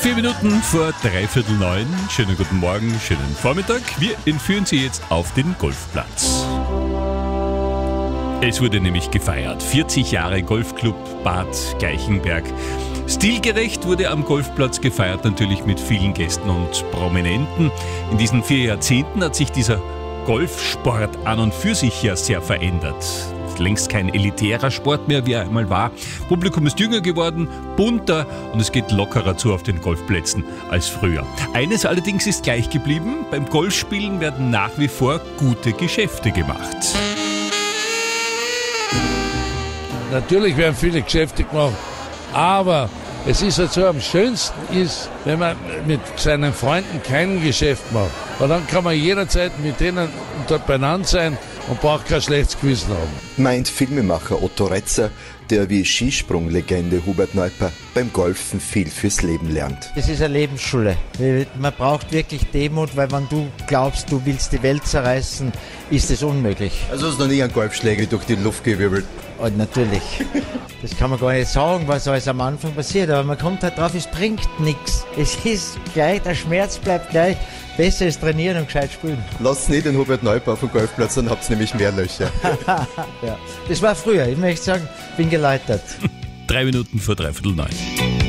4 Minuten vor 8:45. Schönen guten Morgen, schönen Vormittag. Wir entführen Sie jetzt auf den Golfplatz. Es wurde nämlich gefeiert. 40 Jahre Golfclub Bad Gleichenberg. Stilgerecht wurde am Golfplatz gefeiert, natürlich mit vielen Gästen und Prominenten. In diesen 4 Jahrzehnten hat sich dieser Golfsport an und für sich ja sehr verändert. Längst kein elitärer Sport mehr, wie er einmal war. Publikum ist jünger geworden, bunter und es geht lockerer zu auf den Golfplätzen als früher. Eines allerdings ist gleich geblieben: beim Golfspielen werden nach wie vor gute Geschäfte gemacht. Natürlich werden viele Geschäfte gemacht, aber es ist halt so, am schönsten ist, wenn man mit seinen Freunden kein Geschäft macht. Weil dann kann man jederzeit mit denen dort beieinander sein und braucht kein schlechtes Gewissen haben. Meint Filmemacher Otto Retzer, der wie Skisprunglegende Hubert Neuper beim Golfen viel fürs Leben lernt. Es ist eine Lebensschule. Man braucht wirklich Demut, weil wenn du glaubst, du willst die Welt zerreißen, ist es unmöglich. Also hast du noch nie einen Golfschläger durch die Luft gewirbelt? Und natürlich. Das kann man gar nicht sagen, was alles am Anfang passiert, aber man kommt halt drauf, es bringt nichts. Es ist gleich, der Schmerz bleibt gleich. Besser ist trainieren und gescheit spielen. Lasst nicht den Hubert Neuper auf dem Golfplatz, dann habt ihr nämlich mehr Löcher. Ja. Das war früher, ich möchte sagen, bin geläutert. 3 Minuten vor 8:45.